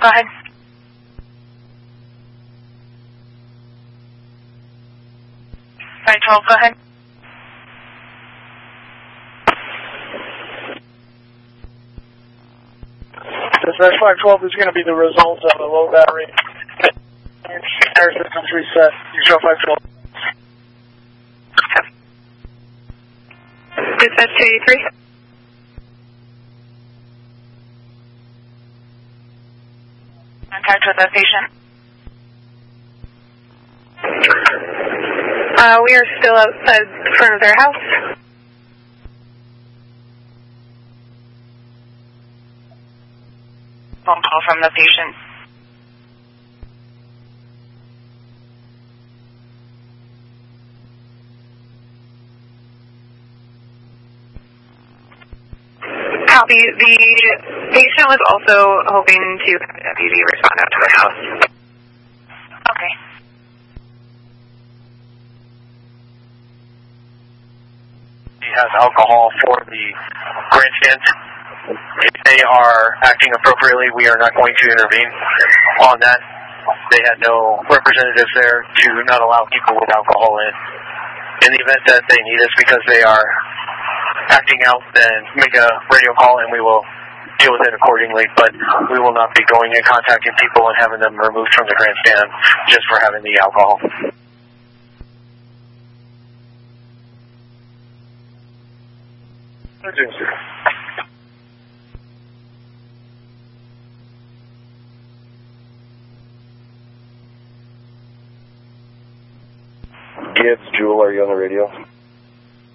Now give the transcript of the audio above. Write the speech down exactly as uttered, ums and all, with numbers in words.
go ahead. five twelve, go ahead. Dispatch five twelve is going to be the result of a low battery. Air systems reset. You show five twelve. Dispatch two eighty-three. Contact with the patient. Uh, we are still outside front of their house. Phone call from the patient. Copy. The patient was also hoping to have a deputy respond out to their house. Okay. He has alcohol for the grandstand. If they are acting appropriately, we are not going to intervene on that. They had no representatives there to not allow people with alcohol in. In the event that they need us because they are acting out, then make a radio call and we will deal with it accordingly. But we will not be going and contacting people and having them removed from the grandstand just for having the alcohol. Gibbs, Jewel, are you on the radio?